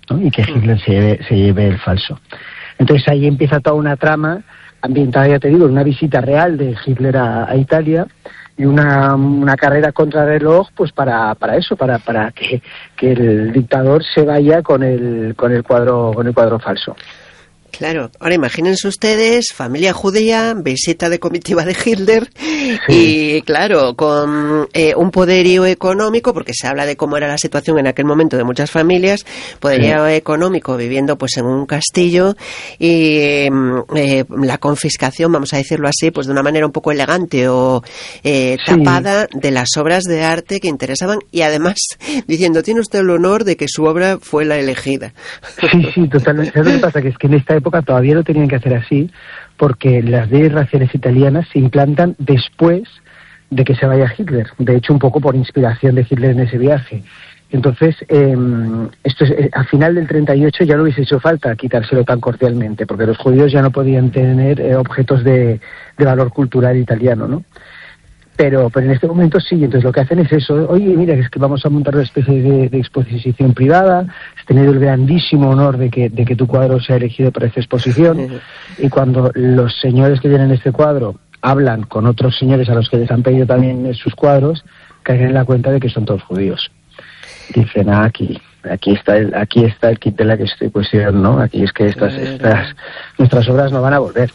¿no? Y que Hitler se lleve el falso. Entonces ahí empieza toda una trama ambientada, ya te digo, en una visita real de Hitler a Italia y una carrera contra reloj, pues para eso, para que el dictador se vaya con el cuadro falso. Claro, ahora imagínense ustedes, familia judía, visita de comitiva de Hitler, sí. Y claro, con un poderío económico, porque se habla de cómo era la situación en aquel momento de muchas familias, poderío sí. económico viviendo pues en un castillo y la confiscación, vamos a decirlo así, pues de una manera un poco elegante o tapada sí. de las obras de arte que interesaban y además diciendo, tiene usted el honor de que su obra fue la elegida. Sí, totalmente. ¿Sabes lo que pasa? Que es que en esta época todavía lo tenían que hacer así porque las leyes raciales italianas se implantan después de que se vaya Hitler, de hecho un poco por inspiración de Hitler en ese viaje. Entonces, esto es, al final del 38 ya no hubiese hecho falta quitárselo tan cordialmente, porque los judíos ya no podían tener objetos de valor cultural italiano, ¿no? Pero en este momento sí, entonces lo que hacen es eso, oye, mira, es que vamos a montar una especie de exposición privada, has tenido el grandísimo honor de que tu cuadro sea elegido para esta exposición, y cuando los señores que tienen este cuadro hablan con otros señores a los que les han pedido también sus cuadros, caen en la cuenta de que son todos judíos. Dicen, aquí está el kit de la cuestión, ¿no? Aquí es que nuestras obras no van a volver.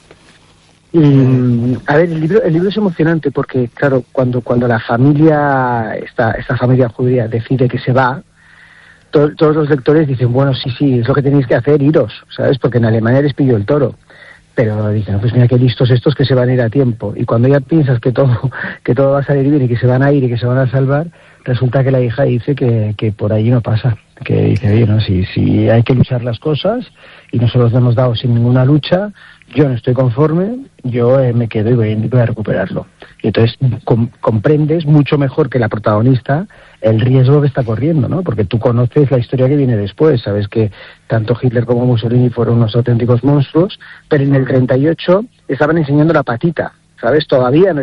Y, a ver, el libro es emocionante porque, claro, cuando la familia, esta familia judía decide que se va, todos los lectores dicen, bueno, sí, es lo que tenéis que hacer, iros, ¿sabes? Porque en Alemania les pilló el toro. Pero dicen, pues mira qué listos estos que se van a ir a tiempo. Y cuando ya piensas que todo va a salir bien y que se van a ir y que se van a salvar, resulta que la hija dice que por allí no pasa. Que dice, oye, no, si hay que luchar las cosas y nosotros lo hemos dado sin ninguna lucha, yo no estoy conforme, yo me quedo y voy a recuperarlo. Y entonces comprendes mucho mejor que la protagonista el riesgo que está corriendo, ¿no? Porque tú conoces la historia que viene después, sabes que tanto Hitler como Mussolini fueron unos auténticos monstruos, pero en el 38 estaban enseñando la patita, ¿sabes? Todavía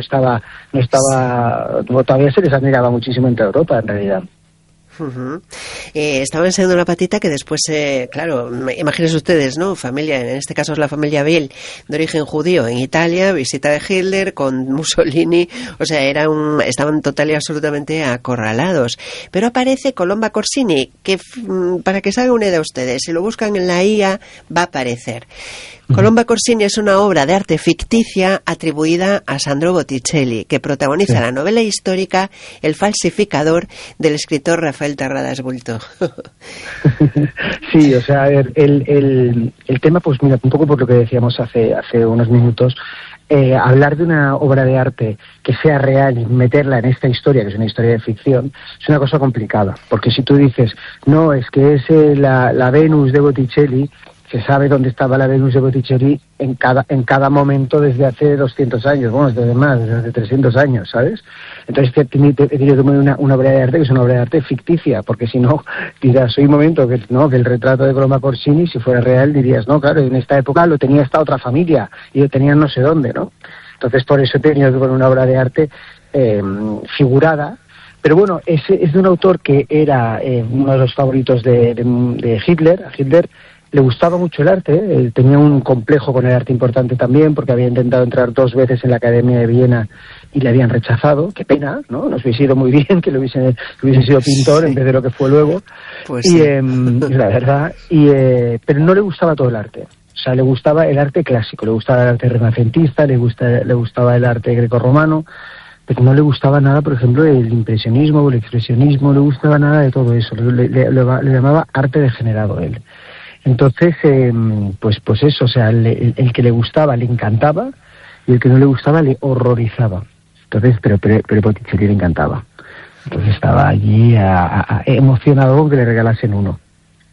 todavía se les admiraba muchísimo en toda Europa, en realidad. Uh-huh. Estaba enseñando la patita que después, claro, imagínense ustedes, ¿no? Familia, en este caso es la familia Biel, de origen judío, en Italia, visita de Hitler con Mussolini, o sea, estaban total y absolutamente acorralados. Pero aparece Colomba Corsini, que para que se hagan una idea ustedes, si lo buscan en la IA, va a aparecer. Colomba Corsini es una obra de arte ficticia atribuida a Sandro Botticelli, que protagoniza la novela histórica El falsificador del escritor Rafael Terradas Bulto. Sí, o sea, a ver, el tema, pues mira, un poco por lo que decíamos hace unos minutos, hablar de una obra de arte que sea real y meterla en esta historia, que es una historia de ficción, es una cosa complicada, porque si tú dices, no, es que es la Venus de Botticelli, se sabe dónde estaba la Venus de Botticelli en cada momento desde hace 200 años, bueno, desde más, desde hace 300 años, ¿sabes? Entonces he querido tomar una obra de arte que es una obra de arte ficticia, porque si no, dirás, hay un momento que el retrato de Colomba Corsini, si fuera real, dirías, no, claro, en esta época lo tenía esta otra familia, y lo tenían no sé dónde, ¿no? Entonces por eso he tenido que poner una obra de arte figurada. Pero bueno, es de un autor que era uno de los favoritos de Hitler. A Hitler le gustaba mucho el arte, él tenía un complejo con el arte importante también, porque había intentado entrar 2 veces en la Academia de Viena y le habían rechazado. Qué pena, ¿no? Nos hubiese ido muy bien que hubiese sido pintor en vez de lo que fue luego. Pues sí. La verdad, pero no le gustaba todo el arte. O sea, le gustaba el arte clásico, le gustaba el arte renacentista, le gustaba el arte grecorromano, pero no le gustaba nada, por ejemplo, el impresionismo o el expresionismo, no le gustaba nada de todo eso. Le llamaba arte degenerado él. Entonces, pues eso, o sea, el que le gustaba le encantaba y el que no le gustaba le horrorizaba. Entonces, pero Botticelli le encantaba. Entonces estaba allí emocionado con que le regalasen uno.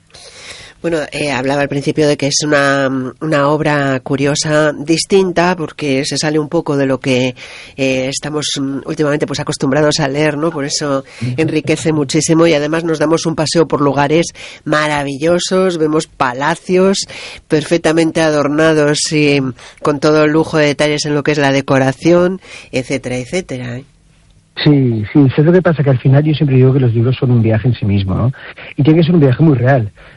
Bueno, hablaba al principio de que es una obra curiosa, distinta, porque se sale un poco de lo que estamos últimamente pues acostumbrados a leer, ¿no? Por eso enriquece muchísimo y además nos damos un paseo por lugares maravillosos, vemos palacios perfectamente adornados y con todo el lujo de detalles en lo que es la decoración, etcétera, etcétera, ¿eh? Sí, ¿sabes lo que pasa? Que al final yo siempre digo que los libros son un viaje en sí mismo, ¿no? Y tiene que ser un viaje muy real.